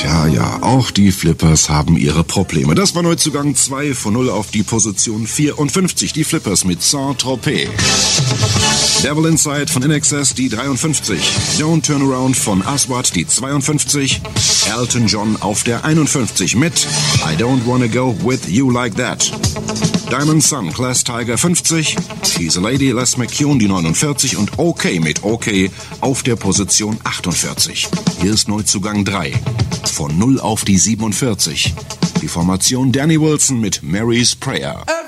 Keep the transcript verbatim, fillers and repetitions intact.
Ja, ja, auch die Flippers haben ihre Probleme. Das war Neuzugang zwei von null auf die Position vierundfünfzig. Die Flippers mit Saint-Tropez. Devil Inside von In Excess, die dreiundfünfzig. Don't Turn Around von Aswad, die zweiundfünfzig. Elton John auf der einundfünfzig mit I Don't Wanna Go With You Like That. Diamond Sun, Class Tiger fünfzig. She's a Lady, Les McCune, die neunundvierzig. Und OK mit OK auf der Position achtundvierzig. Hier ist Neuzugang drei. Von null auf die siebenundvierzig. Die Formation Danny Wilson mit Mary's Prayer.